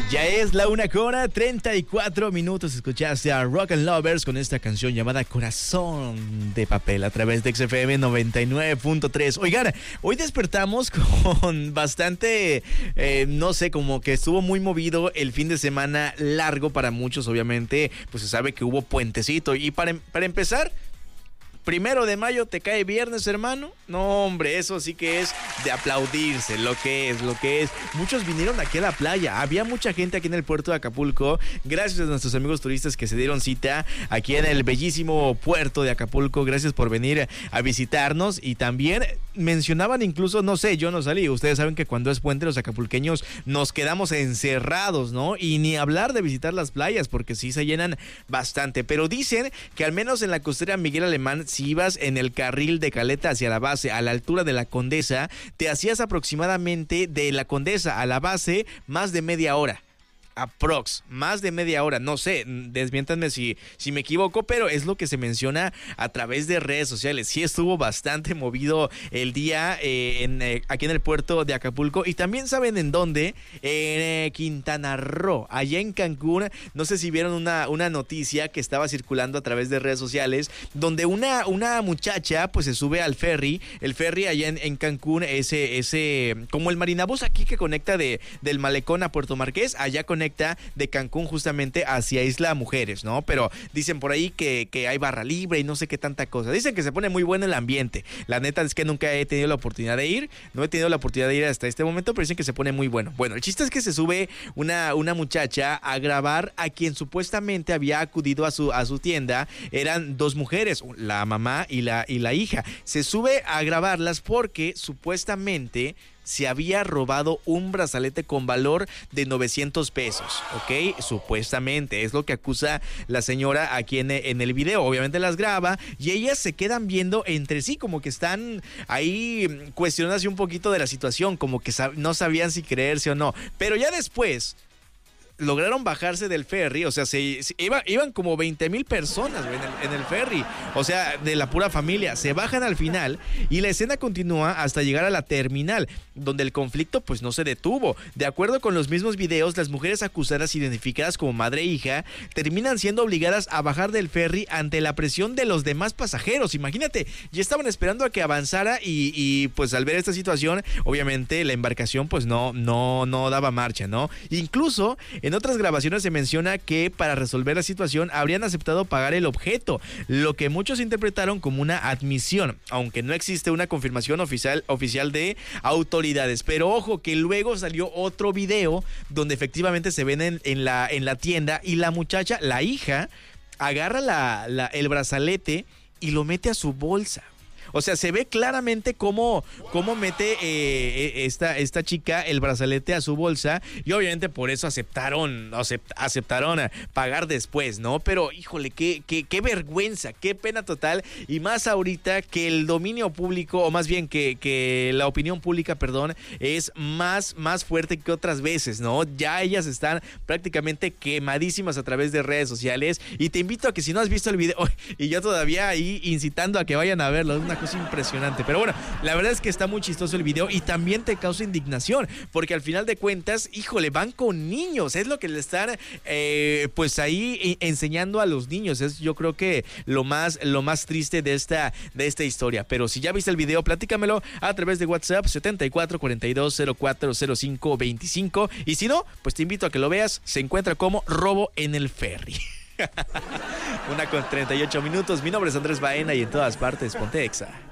Ya es la 1:34. Escuchaste a Rock and Lovers con esta canción llamada Corazón de Papel a través de XFM 99.3. Oigan, hoy despertamos con bastante, no sé, como que estuvo muy movido el fin de semana largo para muchos, obviamente, pues se sabe que hubo puentecito. Y para empezar, 1 de mayo te cae viernes, hermano. No, hombre, eso sí que es de aplaudirse, lo que es. Muchos vinieron aquí a la playa. Había mucha gente aquí en el puerto de Acapulco. Gracias a nuestros amigos turistas que se dieron cita aquí en el bellísimo puerto de Acapulco. Gracias por venir a visitarnos. Y también mencionaban incluso, no sé, yo no salí. Ustedes saben que cuando es puente los acapulqueños nos quedamos encerrados, ¿no? Y ni hablar de visitar las playas porque sí se llenan bastante. Pero dicen que al menos en la costera Miguel Alemán, si ibas en el carril de Caleta hacia la base, a la altura de la Condesa, te hacías aproximadamente de la Condesa a la base más de media hora. Más de media hora, no sé, desmiéntanme si me equivoco, pero es lo que se menciona a través de redes sociales. Sí estuvo bastante movido el día aquí en el puerto de Acapulco. Y también saben en dónde, en Quintana Roo, allá en Cancún. No sé si vieron una noticia que estaba circulando a través de redes sociales, donde una muchacha pues se sube al ferry. El ferry allá en Cancún, ese como el Marinabús aquí que conecta del Malecón a Puerto Marqués, allá conecta de Cancún justamente hacia Isla Mujeres, ¿no? Pero dicen por ahí que hay barra libre y no sé qué tanta cosa. Dicen que se pone muy bueno el ambiente. La neta es que nunca he tenido la oportunidad de ir. No he tenido la oportunidad de ir hasta este momento, pero dicen que se pone muy bueno. Bueno, el chiste es que se sube una muchacha a grabar a quien supuestamente había acudido a su tienda. Eran dos mujeres, la mamá y la hija. Se sube a grabarlas porque supuestamente se había robado un brazalete con valor de 900 pesos, ¿ok? Supuestamente, es lo que acusa la señora aquí en el video. Obviamente las graba y ellas se quedan viendo entre sí, como que están ahí cuestionándose un poquito de la situación, como que no sabían si creerse o no. Pero ya después lograron bajarse del ferry, o sea, iban como 20,000 personas en el ferry, o sea, de la pura familia. Se bajan al final y la escena continúa hasta llegar a la terminal, donde el conflicto pues no se detuvo. De acuerdo con los mismos videos, las mujeres acusadas identificadas como madre e hija terminan siendo obligadas a bajar del ferry ante la presión de los demás pasajeros. Imagínate, ya estaban esperando a que avanzara y pues al ver esta situación, obviamente la embarcación pues no daba marcha, ¿no? Incluso en otras grabaciones se menciona que para resolver la situación habrían aceptado pagar el objeto, lo que muchos interpretaron como una admisión, aunque no existe una confirmación oficial de autoridades. Pero ojo que luego salió otro video donde efectivamente se ven en la tienda y la muchacha, la hija, agarra el brazalete y lo mete a su bolsa. O sea, se ve claramente cómo mete esta chica el brazalete a su bolsa y obviamente por eso aceptaron pagar después, ¿no? Pero híjole, qué vergüenza, qué pena total, y más ahorita que el dominio público, o más bien que la opinión pública, perdón, es más fuerte que otras veces, ¿no? Ya ellas están prácticamente quemadísimas a través de redes sociales y te invito a que si no has visto el video, y yo todavía ahí incitando a que vayan a verlo, es una cosa impresionante. Pero bueno, la verdad es que está muy chistoso el video y también te causa indignación porque al final de cuentas, híjole, van con niños, es lo que le están pues ahí enseñando a los niños. Es yo creo que lo más triste de esta historia. Pero si ya viste el video, platícamelo a través de WhatsApp 7442040525 y si no, pues te invito a que lo veas. Se encuentra como Robo en el Ferry. 1:38. Mi nombre es Andrés Baena y en todas partes ponte Exa.